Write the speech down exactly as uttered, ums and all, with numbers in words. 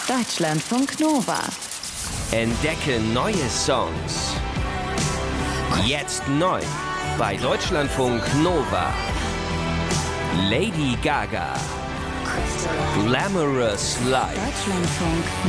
Deutschlandfunk Nova. Entdecke neue Songs. Jetzt neu bei Deutschlandfunk Nova. Lady Gaga. Glamorous Life. Deutschlandfunk